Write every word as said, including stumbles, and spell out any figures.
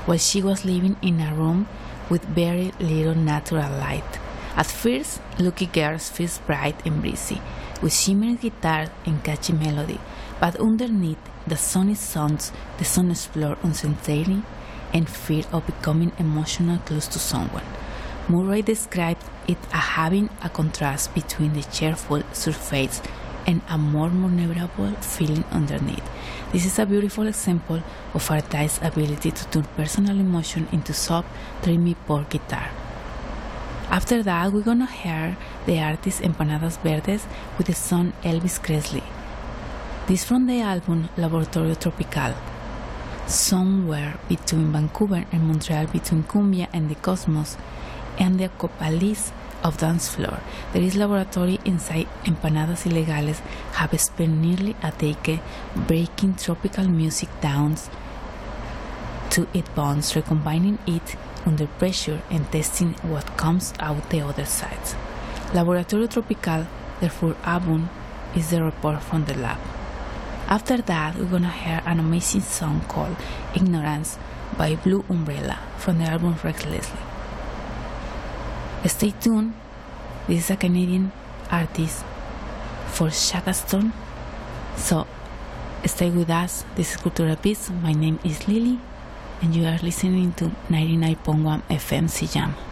while she was living in a room with very little natural light. At first, Lucky Girls feels bright and breezy, with shimmering guitar and catchy melody, but underneath the sunny sounds, the song explores uncertainty and fear of becoming emotional close to someone. Murray described it as having a contrast between the cheerful surface and a more vulnerable feeling underneath. This is a beautiful example of artist's ability to turn personal emotion into soft, dreamy pop guitar. After that, we're gonna hear the artist Empanadas Verdes with the song Elvis Presley. This from the album Laboratorio Tropical. Somewhere between Vancouver and Montreal, between Cumbia and the Cosmos, and the Acopalis of dance floor, there is laboratory inside. Empanadas Ilegales have spent nearly a decade breaking tropical music down to its bones, recombining it under pressure and testing what comes out the other side. Laboratorio Tropical, their full album, is the report from the lab. After that, we're gonna hear an amazing song called Ignorance by Blue Umbrella from the album Rex Leslie. Stay tuned. This is a Canadian artist for Shakaston. So stay with us. This is Cultura Beats. My name is Lily, and you are listening to ninety-nine point one F M C Jam.